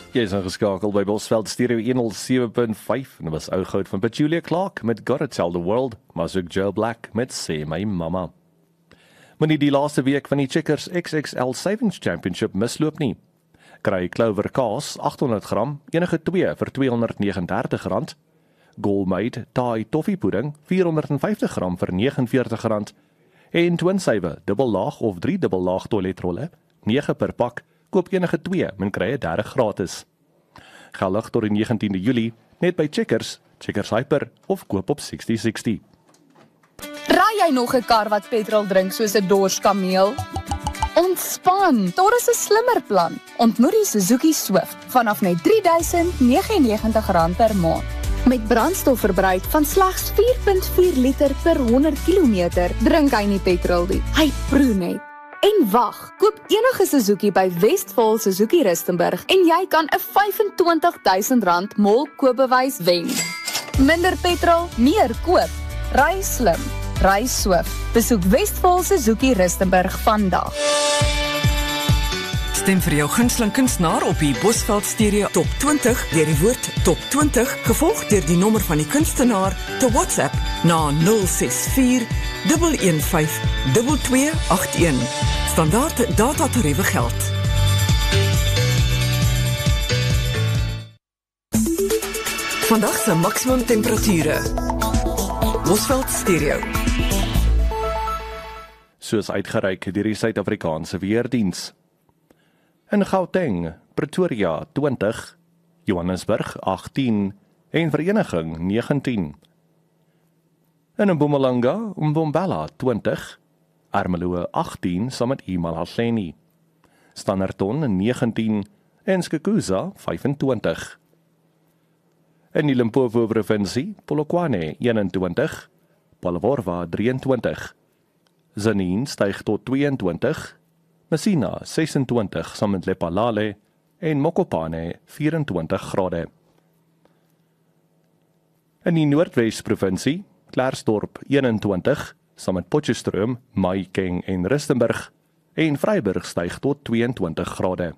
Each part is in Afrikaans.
Jy is ingeskakeld by Bosveld Stereo 107.5 en dit was ou goud van Julia Clark met Gotta Tell the World, maar ook Joe Black met Say My Mama. Moenie die laaste week van die Checkers XXL Savings Championship misloop nie. Kry Clover kaas 800 gram, enige 2 vir R239. Gourmet Thai toffee pudding 450 gram vir R49. En Twin Saver dubbellaag of 3 dubbellaag toiletrolle 9 per pak. Koop enige 2 en kry 'n derde gratis. Geldig tot die 19de Julie, net by Checkers, Checkers Hyper of koop op 6060. Ry jy nog 'n kar wat petrol drink soos 'n dorskameel? Ontspan, daar is 'n slimmer plan. Ontmoet die Suzuki Swift vanaf net R3.099 per maand. Met brandstofverbruik van slegs 4.4 liter per 100 kilometer, drink hy nie petrol nie. Hy proe net. En wag, koop enige Suzuki by Westvaal Suzuki Rustenburg en jy kan 'n R25.000 mol koopbewys wen. Minder petrol, meer koop. Ry slim, ry Swift. Besoek Westvaal Suzuki Rustenburg vandag. Stem vir jou gunsteling kunstenaar op die Bosveld Stereo Top 20 deur die woord Top 20 gevolg deur die nommer van die kunstenaar te WhatsApp na 064 115 2281. Standaard datatariewe geld. Vandag se maksimum temperature. Bosveld Stereo. Soos uitgereik deur die Suid-Afrikaanse Weerdiens. In Gauteng, Pretoria 20, Johannesburg 18 en Vereniging 19. In Mpumalanga, Mbombela 20, Ermelo 18 saam met Imalahleni, Standerton 19 en Skukuza 25. In die Limpopo provinsie, Polokwane 21, Palworwa 23, Tzaneen styg tot 22, Messina 26 saam met Lephalale en Mokopane 24 grade. In die Noordwes provinsie, Klerksdorp 21 saam met Potchefstroom, Mahikeng en Rustenburg en Vryburg styg tot 22 grade.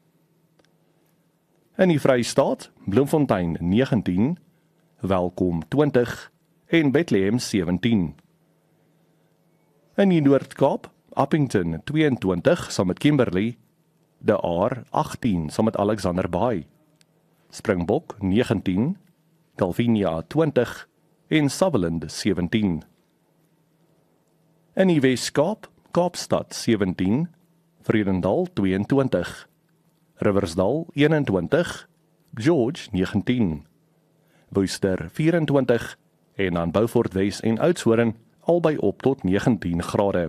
In die Vrystaat, Bloemfontein 19, Welkom 20 en Bethlehem 17. In die Noord-Kaap, Appington 22 saam met Kimberley, De Aar 18 saam met Alexander Bay, Springbok 19, Calvinia 20 en Sutherland 17. In die Wes-Kaap, Kaapstad 17, Vredendal 22, Riversdal 21, George 19, Worcester 24 en aan Beaufort Wes en Oudtshoorn albei op tot 19 grade.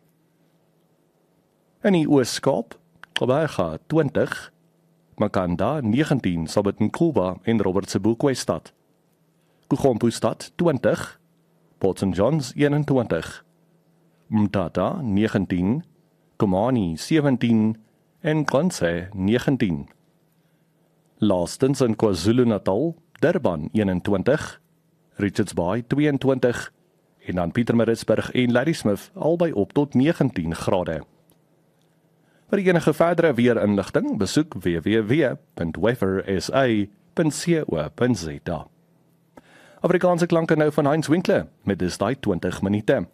In die Oos-Kaap, Gqeberha 20, Makanda 19 saam met Nkuba en Robert Sebokwe-stad, Kugompustad 20, Port St Johns 21, Mthatha 19, Komani 17 en Kranse 19. Laastens in KwaZulu-Natal, Durban 21, Richards Bay 22 en dan Pietermaritzburg en Ladysmith albei op tot 19 grade. Vir enige verdere weerinligting, besoek www.weathersa.co.za. Afrikaanse klanke nou van Heinz Winkler met dis daai 20 minute.